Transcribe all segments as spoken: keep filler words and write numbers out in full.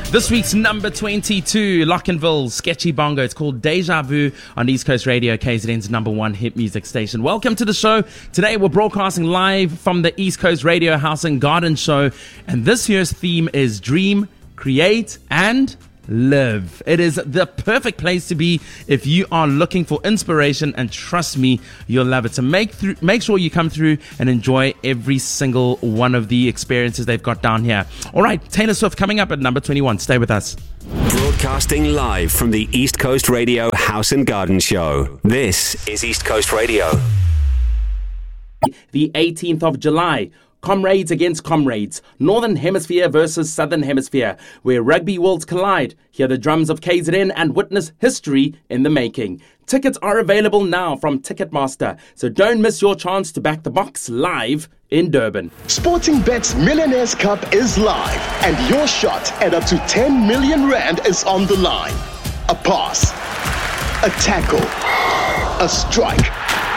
This week's number twenty-two, Lockenville, Sketchy Bongo. It's called Deja Vu on East Coast Radio, K Z N's number one hit music station. Welcome to the show. Today we're broadcasting live from the East Coast Radio House and Garden Show. And this year's theme is Dream, Create and Live. It is the perfect place to be if you are looking for inspiration, and trust me, you'll love it. So make through, make sure you come through and enjoy every single one of the experiences they've got down here. All right, Taylor Swift coming up at number twenty-one. Stay with us. Broadcasting live from the East Coast Radio House and Garden Show. This is East Coast Radio. The eighteenth of July. Comrades against comrades, Northern Hemisphere versus Southern Hemisphere, where rugby worlds collide. Hear the drums of K Z N and witness history in the making. Tickets are available now from Ticketmaster, so don't miss your chance to back the Boks live in Durban. Sportingbet's Millionaires Cup is live, and your shot at up to ten million rand is on the line. A pass, a tackle, a strike.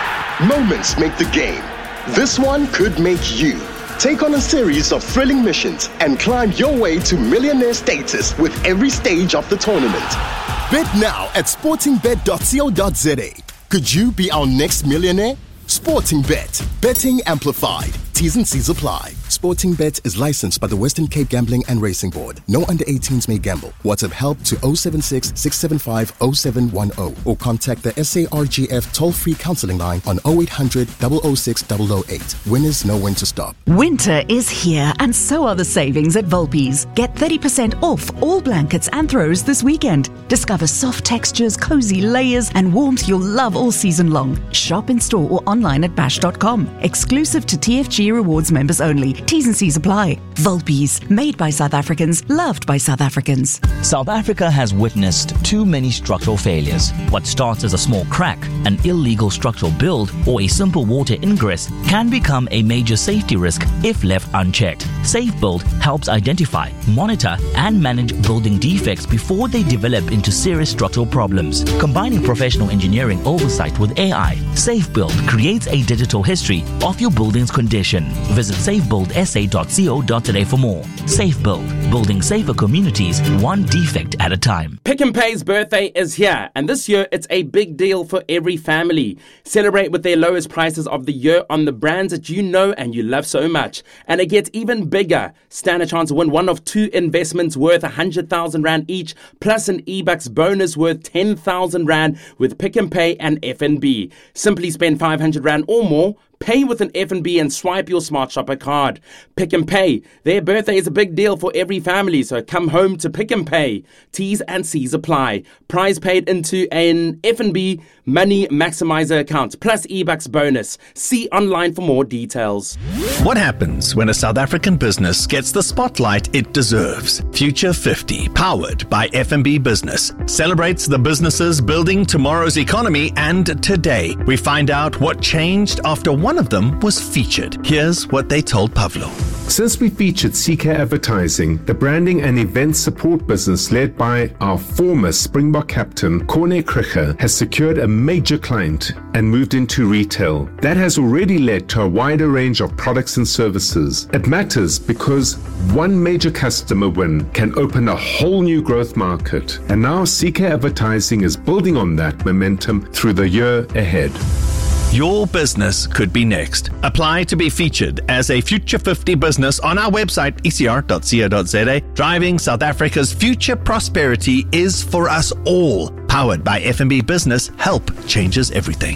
Moments make the game. This one could make you. Take on a series of thrilling missions and climb your way to millionaire status with every stage of the tournament. Bet now at sportingbet dot co dot za. Could you be our next millionaire? Sportingbet. Betting amplified. T's and C's apply. Sportingbet is licensed by the Western Cape Gambling and Racing Board. No under eighteens may gamble. WhatsApp help to oh seven six, six seven five, oh seven one oh or contact the S A R G F toll-free counseling line on oh eight hundred, oh oh six, oh oh eight. Winners know when to stop. Winter is here, and so are the savings at Volpi's. Get thirty percent off all blankets and throws this weekend. Discover soft textures, cozy layers, and warmth you'll love all season long. Shop in store or online at bash dot com. Exclusive to T F G Rewards members only. T's and C's apply. Volpi's, made by South Africans, loved by South Africans. South Africa has witnessed too many structural failures. What starts as a small crack, an illegal structural build, or a simple water ingress can become a major safety risk if left unchecked. SafeBuild helps identify, monitor, and manage building defects before they develop into serious structural problems. Combining professional engineering oversight with A I, SafeBuild creates a digital history of your building's condition. Visit safe build s a dot co dot za for more. SafeBuild, building safer communities, one defect at a time. Pick n Pay's birthday is here, and this year it's a big deal for every family. Celebrate with their lowest prices of the year on the brands that you know and you love so much. And it gets even bigger. Stand a chance to win one of two investments worth one hundred thousand rand each, plus an eBucks bonus worth ten thousand rand with Pick n Pay and F N B. Simply spend five hundred rand or more, pay with an F N B and swipe your Smart Shopper card. Pick n Pay. Their birthday is a big deal for every family, so come home to Pick n Pay. T's and C's apply. Prize paid into an F N B Money Maximizer account, plus eBucks bonus. See online for more details. What happens when a South African business gets the spotlight it deserves? Future fifty, powered by F N B Business, celebrates the businesses building tomorrow's economy, and today we find out what changed after one of them was featured. Here's what they told Pavlo. Since we featured C K Advertising, the branding and event support business led by our former Springbok captain, Corne Krige, has secured a major client and moved into retail. That has already led to a wider range of products and services. It matters because one major customer win can open a whole new growth market. And now C K Advertising is building on that momentum through the year ahead. Your business could be next. Apply to be featured as a Future fifty business on our website, e c r dot co dot za. Driving South Africa's future prosperity is for us all. Powered by F N B Business, help changes everything.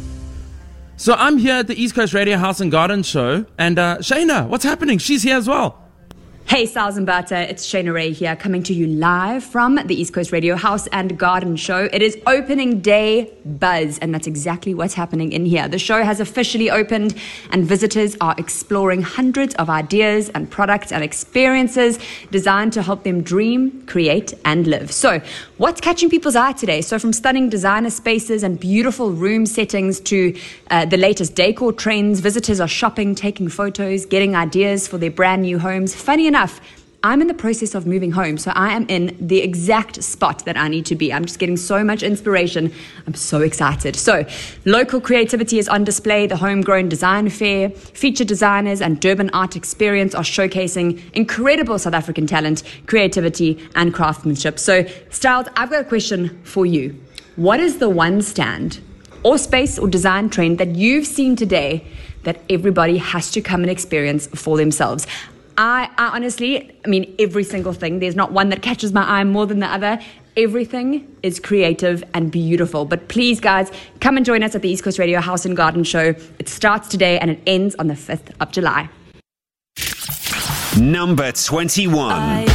So I'm here at the East Coast Radio House and Garden Show, and uh, Shayna, what's happening? She's here as well. Hey, Sals and Butter, it's Shayna Ray here, coming to you live from the East Coast Radio House and Garden Show. It is opening day buzz, and that's exactly what's happening in here. The show has officially opened, and visitors are exploring hundreds of ideas and products and experiences designed to help them dream, create, and live. So, what's catching people's eye today? So, from stunning designer spaces and beautiful room settings to uh, the latest decor trends, visitors are shopping, taking photos, getting ideas for their brand new homes. Funny enough, I'm in the process of moving home, so I am in the exact spot that I need to be. I'm just getting so much inspiration. I'm so excited. So, local creativity is on display. The Homegrown Design Fair, featured designers and Durban Art Experience are showcasing incredible South African talent, creativity, and craftsmanship. So, Styles, I've got a question for you. What is the one stand or space or design trend that you've seen today that everybody has to come and experience for themselves? I, I honestly, I mean, every single thing, there's not one that catches my eye more than the other. Everything is creative and beautiful. But please, guys, come and join us at the East Coast Radio House and Garden Show. It starts today and it ends on the fifth of July. Number twenty-one.